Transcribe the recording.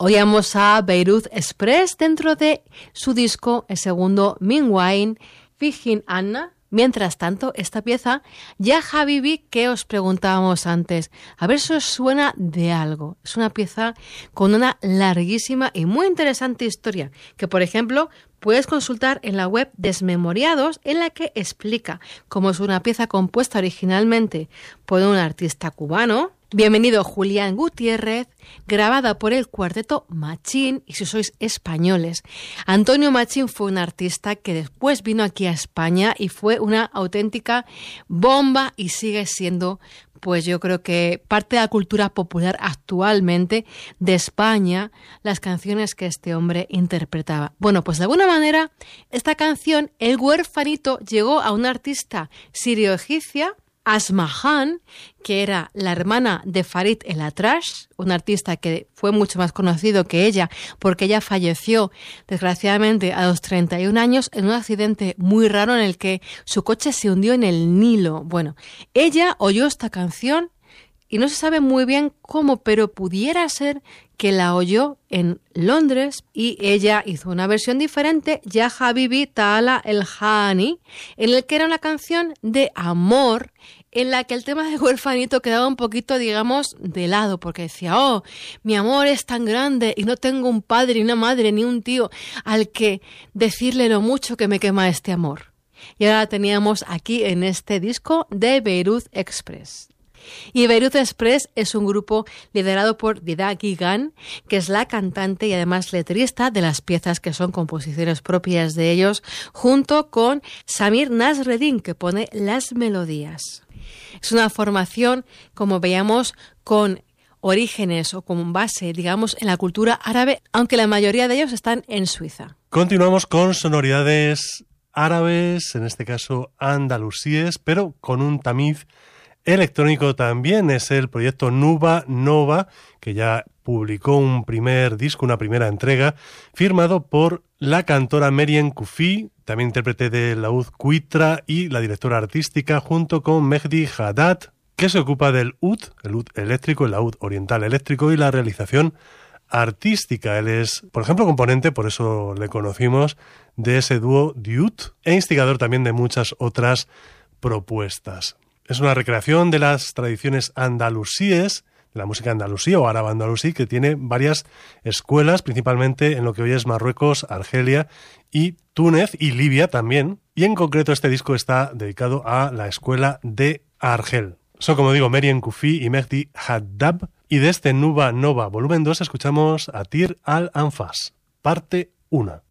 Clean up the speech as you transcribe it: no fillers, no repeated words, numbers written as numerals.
Oíamos a Beirut Express dentro de su disco, el segundo, Meanwhile, Fijin Anna. Mientras tanto, esta pieza, Ya Habibi, que os preguntábamos antes, a ver si os suena de algo. Es una pieza con una larguísima y muy interesante historia, que por ejemplo puedes consultar en la web Desmemoriados, en la que explica cómo es una pieza compuesta originalmente por un artista cubano. Bienvenido Julián Gutiérrez, grabada por el cuarteto Machín, y si sois españoles, Antonio Machín fue un artista que después vino aquí a España y fue una auténtica bomba y sigue siendo, pues yo creo que parte de la cultura popular actualmente de España, las canciones que este hombre interpretaba. Bueno, pues de alguna manera esta canción, El huérfanito, llegó a una artista sirio-egipcia, Asmahan, que era la hermana de Farid El Atrash, un artista que fue mucho más conocido que ella porque ella falleció desgraciadamente a los 31 años en un accidente muy raro en el que su coche se hundió en el Nilo. Bueno, ella oyó esta canción y no se sabe muy bien cómo, pero pudiera ser que la oyó en Londres y ella hizo una versión diferente, Ya Habibi Ta'ala El Hani, en el que era una canción de amor en la que el tema del huérfanito quedaba un poquito, digamos, de lado, porque decía, oh, mi amor es tan grande y no tengo un padre, ni una madre, ni un tío al que decirle lo mucho que me quema este amor. Y ahora la teníamos aquí en este disco de Beirut Express. Y Beirut Express es un grupo liderado por Dida Gigan, que es la cantante y además letrista de las piezas que son composiciones propias de ellos, junto con Samir Nasreddin, que pone las melodías. Es una formación, como veíamos, con orígenes o con base, digamos, en la cultura árabe, aunque la mayoría de ellos están en Suiza. Continuamos con sonoridades árabes, en este caso andalusíes, pero con un tamiz electrónico también. Es el proyecto Nuba Nova, que ya publicó un primer disco, una primera entrega, firmado por la cantora Meriem Kufi, también intérprete de Laúd Quitra, y la directora artística, junto con Mehdi Haddad, que se ocupa del oud, el oud eléctrico, el laúd oriental eléctrico, y la realización artística. Él es, por ejemplo, componente, por eso le conocimos, de ese dúo Diut, e instigador también de muchas otras propuestas. Es una recreación de las tradiciones andalusíes, de la música andalusí o árabe andalusí, que tiene varias escuelas, principalmente en lo que hoy es Marruecos, Argelia y Túnez y Libia también. Y en concreto este disco está dedicado a la escuela de Argel. Son, como digo, Meriem Kufi y Mehdi Haddad. Y de este Nuba Nova volumen 2 escuchamos a Tir al-Anfas, parte 1.